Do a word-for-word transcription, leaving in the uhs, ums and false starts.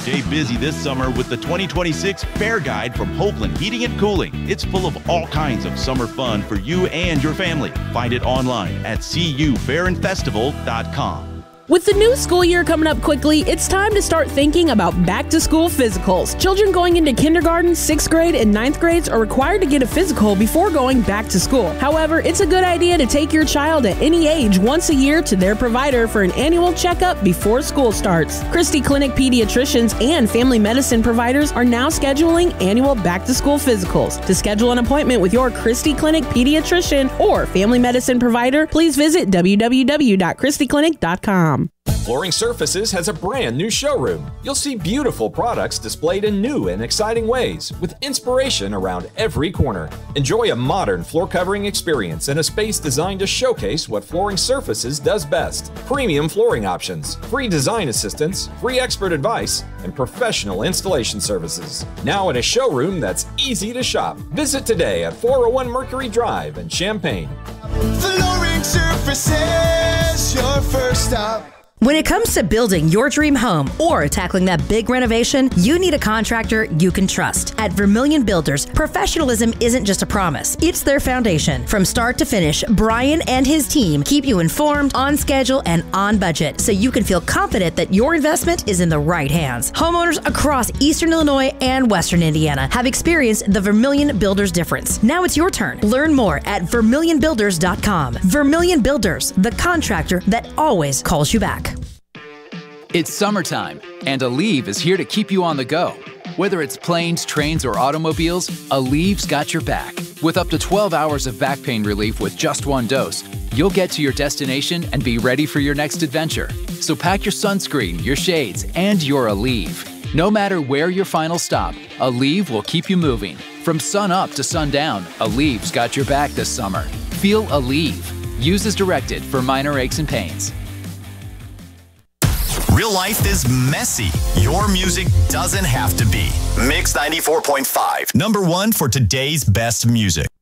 Stay busy this summer with the twenty twenty-six Fair Guide from Hoagland Heating and Cooling. It's full of all kinds of summer fun for you and your family. Find it online at c u fair and festival dot com. With the new school year coming up quickly, it's time to start thinking about back-to-school physicals. Children going into kindergarten, sixth grade, and ninth grades are required to get a physical before going back to school. However, it's a good idea to take your child at any age once a year to their provider for an annual checkup before school starts. Christie Clinic pediatricians and family medicine providers are now scheduling annual back-to-school physicals. To schedule an appointment with your Christie Clinic pediatrician or family medicine provider, please visit w w w dot christie clinic dot com. Flooring Surfaces has a brand new showroom. You'll see beautiful products displayed in new and exciting ways, with inspiration around every corner. Enjoy a modern floor covering experience in a space designed to showcase what Flooring Surfaces does best. Premium flooring options, free design assistance, free expert advice, and professional installation services. Now in a showroom that's easy to shop. Visit today at four oh one Mercury Drive in Champaign. Flooring Surfaces, your first stop. When it comes to building your dream home or tackling that big renovation, you need a contractor you can trust. At Vermillion Builders, professionalism isn't just a promise, it's their foundation. From start to finish, Brian and his team keep you informed, on schedule, and on budget, so you can feel confident that your investment is in the right hands. Homeowners across Eastern Illinois and Western Indiana have experienced the Vermillion Builders difference. Now it's your turn. Learn more at vermillion builders dot com. Vermillion Builders, the contractor that always calls you back. It's summertime, and Aleve is here to keep you on the go. Whether it's planes, trains, or automobiles, Aleve's got your back. With up to twelve hours of back pain relief with just one dose, you'll get to your destination and be ready for your next adventure. So pack your sunscreen, your shades, and your Aleve. No matter where your final stop, Aleve will keep you moving. From sun up to sundown, Aleve's got your back this summer. Feel Aleve. Use as directed for minor aches and pains. Real life is messy. Your music doesn't have to be. Mix ninety-four point five. Number one for today's best music.